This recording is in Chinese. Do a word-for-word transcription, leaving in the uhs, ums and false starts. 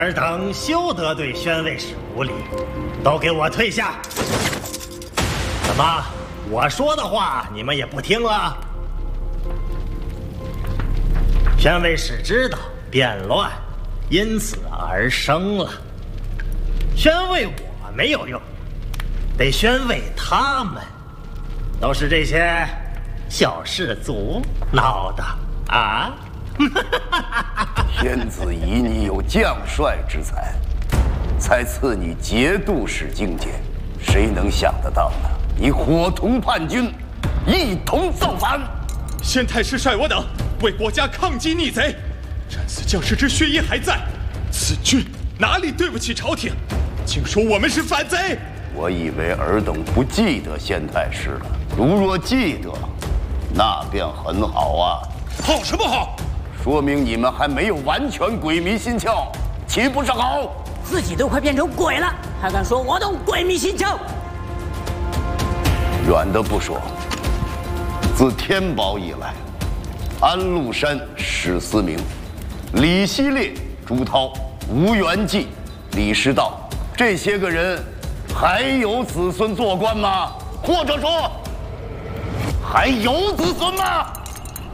尔等休得对宣慰使无礼，都给我退下！怎么，我说的话你们也不听了？宣慰使知道变乱因此而生了，宣慰我没有用，得宣慰他们，都是这些小氏族闹的啊！ 天子以你有将帅之才，才赐你节度使境界，谁能想得到呢？你伙同叛军，一同造反。 宣太师率我等为国家抗击逆贼，战死将士之血液还在，此军哪里对不起朝廷？竟说我们是反贼！ 我以为尔等不记得宣太师了，如若记得，那便很好啊。 好什么好？ 说明你们还没有完全鬼迷心窍，岂不是好？ 自己都快变成鬼了，还敢说我懂鬼迷心窍？ 远的不说，自天宝以来，安禄山、史思明、李希烈、朱涛、吴元济、李师道这些个人，还有子孙做官吗？或者说，还有子孙吗？